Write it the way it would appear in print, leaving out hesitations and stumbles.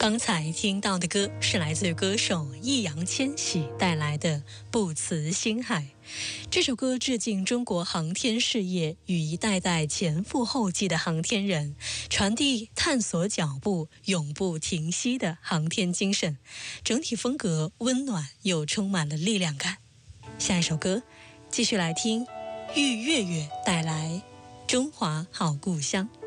刚才听到的歌是来自歌手易烊千玺带来的《不辞星海》。这首歌致敬中国航天事业与一代代前赴后继的航天人，传递探索脚步永不停息的航天精神，整体风格温暖又充满了力量感。下一首歌继续来听豫月月带来《中华好故乡》。